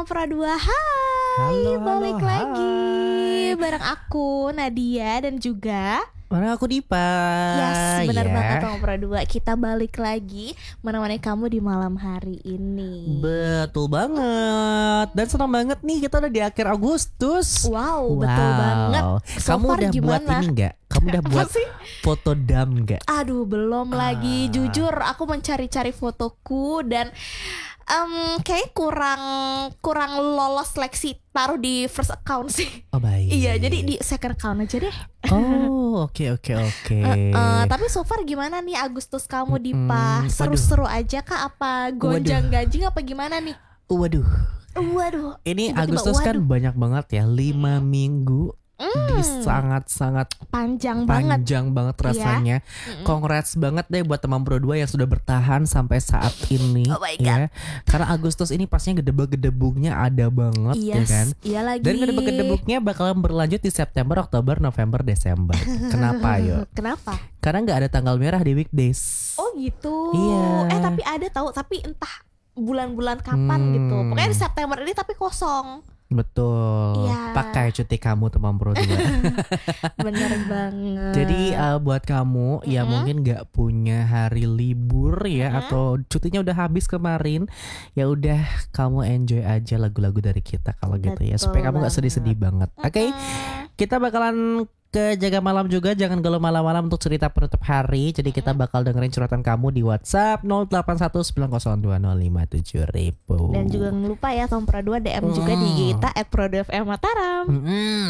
Tahun Pro 2. Hai, Halo, balik halo, lagi hai. bareng aku Nadia dan juga Mana aku Dipa. yes, benar ya. banget Tahun Pro 2. Kita balik lagi menemani kamu di malam hari ini. Betul banget. Dan senang banget nih kita udah di akhir Agustus. Wow, betul banget. So Kamu far udah buat gimana? ini nggak? Kamu udah Apa buat sih? foto dam nggak? Aduh, belum lagi. Jujur, aku mencari-cari fotoku dan kayak kurang lolos seleksi taruh di first account sih. Oh baik. Iya, jadi di second account aja deh. Oh oke. Tapi so far gimana nih Agustus kamu Dipa? waduh. Seru-seru aja kah? Apa gonjang-ganjing apa gimana nih? Waduh. Waduh. Ini Tiba-tiba, Agustus kan waduh. banyak banget ya. 5 minggu. Di sangat-sangat Panjang banget. panjang banget rasanya. Congrats banget deh buat teman Pro 2 yang sudah bertahan sampai saat ini. Oh my ya. Karena Agustus ini pastinya gedebuk-gedebuknya ada banget ya kan. Iya lagi. Dan gedebuk-gedebuknya bakalan berlanjut di September, Oktober, November, Desember. Kenapa yo? Kenapa? Karena nggak ada tanggal merah di weekdays. Oh gitu. Iya. Tapi ada tahu, tapi entah bulan-bulan kapan gitu. Pokoknya di September ini tapi kosong. Betul. Iya. Pakai cuti kamu teman Pro 2. Bener banget. Jadi buat kamu yang mungkin nggak punya hari libur ya atau cutinya udah habis kemarin, ya udah kamu enjoy aja lagu-lagu dari kita kalau gitu ya, supaya kamu nggak sedih-sedih banget. Oke, kita bakalan ke Jaga Malam juga, jangan galau malam-malam untuk cerita penutup hari. Jadi kita bakal dengerin curhatan kamu di WhatsApp 081902057000. Dan juga jangan lupa ya Tahun Pro 2 DM juga di kita @pro2fm Mataram.